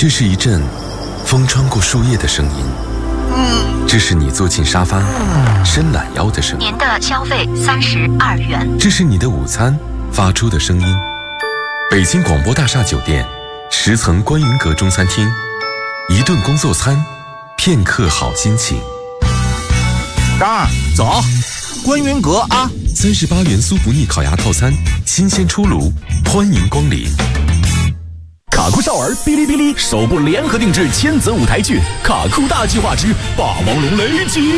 这是一阵风穿过树叶的声音，这是你坐进沙发伸懒腰的声音。 您的消费32元。 这是你的午餐发出的声音。北京广播大厦酒店10层观云阁中餐厅，一顿工作餐，片刻好心情。 张二，走，观云阁啊 ！38元酥不腻烤鸭套餐，新鲜出炉，欢迎光临。 卡酷少儿哔哩哔哩首部联合定制千子舞台剧《卡酷大计划之霸王龙雷击》。